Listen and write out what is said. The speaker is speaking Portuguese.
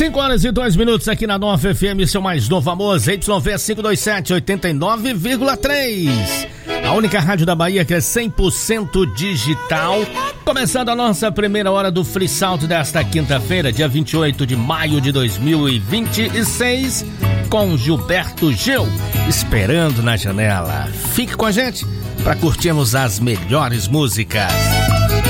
5h02 aqui na Nova FM, seu mais novo amor, ZYV 527 89,3. A única rádio da Bahia que é 100% digital. Começando a nossa primeira hora do Free Salto desta quinta-feira, dia 28 de maio de 2026, com Gilberto Gil, Esperando na Janela. Fique com a gente para curtirmos as melhores músicas.